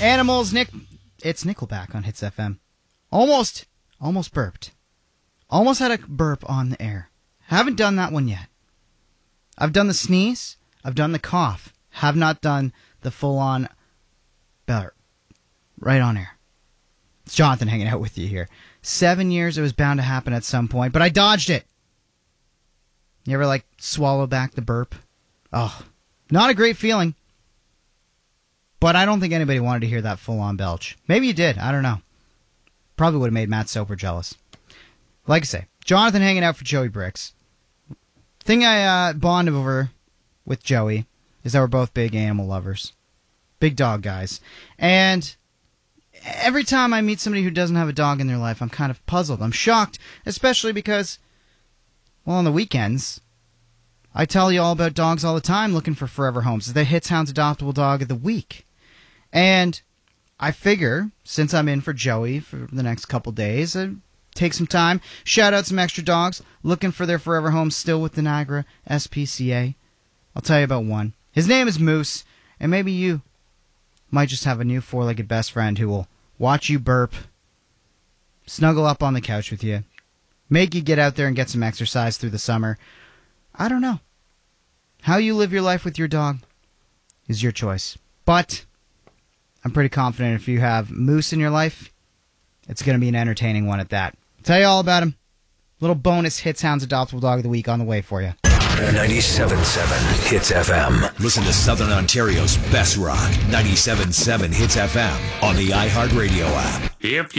Animals, it's Nickelback on Hits FM. Almost burped. Almost had a burp on the air. Haven't done that one yet. I've done the sneeze. I've done the cough. Have not done the full-on burp. Right on air. It's Jonathan hanging out with you here. 7 years, it was bound to happen at some point, but I dodged it. You ever, swallow back the burp? Oh, not a great feeling. But I don't think anybody wanted to hear that full-on belch. Maybe you did. I don't know. Probably would have made Matt Soper jealous. Like I say, Jonathan hanging out for Joey Bricks. Thing I bond over with Joey is that we're both big animal lovers. Big dog guys. And every time I meet somebody who doesn't have a dog in their life, I'm kind of puzzled. I'm shocked, especially because, well, on the weekends, I tell you all about dogs all the time looking for forever homes. It's the Hits Hounds Adoptable Dog of the Week. And I figure, since I'm in for Joey for the next couple days, I'd take some time, shout out some extra dogs looking for their forever homes still with the Niagara SPCA. I'll tell you about one. His name is Moose, and maybe you might just have a new four-legged best friend who will watch you burp, snuggle up on the couch with you, make you get out there and get some exercise through the summer. I don't know. How you live your life with your dog is your choice. But I'm pretty confident if you have Moose in your life, it's going to be an entertaining one at that. I'll tell you all about him. Little bonus Hits Hounds Adoptable Dog of the Week on the way for you. 97.7 Hits FM. Listen to Southern Ontario's best rock. 97.7 Hits FM on the iHeartRadio app. If you